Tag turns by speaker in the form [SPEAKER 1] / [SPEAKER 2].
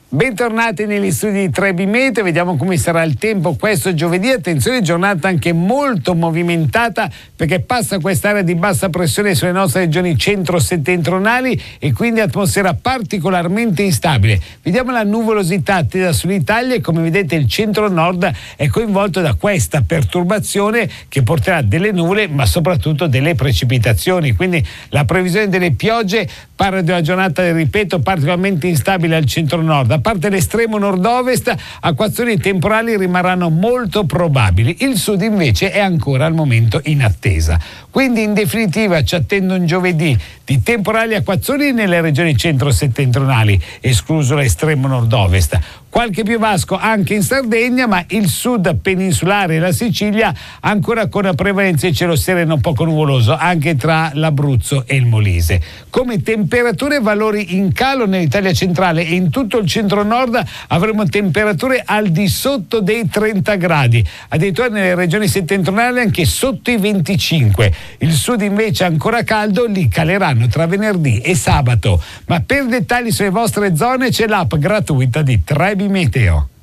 [SPEAKER 1] Bentornati negli studi di Trebi Meteo, vediamo come sarà il tempo questo giovedì. Attenzione, giornata anche molto movimentata perché passa quest'area di bassa pressione sulle nostre regioni centro-settentrionali e quindi atmosfera particolarmente instabile. Vediamo la nuvolosità attesa sull'Italia e come vedete il centro-nord è coinvolto da questa perturbazione che porterà delle nuvole ma soprattutto delle precipitazioni. Quindi la previsione delle piogge parla di una giornata, ripeto, particolarmente instabile al centro-nord. A parte l'estremo nord-ovest, acquazzoni temporali rimarranno molto probabili. Il sud invece è ancora al momento in attesa. Quindi in definitiva ci attende un giovedì di temporali acquazzoni nelle regioni centro-settentrionali, escluso l'estremo nord-ovest. Qualche piovasco anche in Sardegna, ma il sud peninsulare e la Sicilia ancora con prevalenza di cielo sereno poco nuvoloso, anche tra l'Abruzzo e il Molise. Come temperature, valori in calo nell'Italia centrale e in tutto il centro-nord avremo temperature al di sotto dei 30 gradi, addirittura nelle regioni settentrionali anche sotto i 25. Il sud invece ancora caldo, li caleranno tra venerdì e sabato. Ma per dettagli sulle vostre zone c'è l'app gratuita di Trebi Meteo.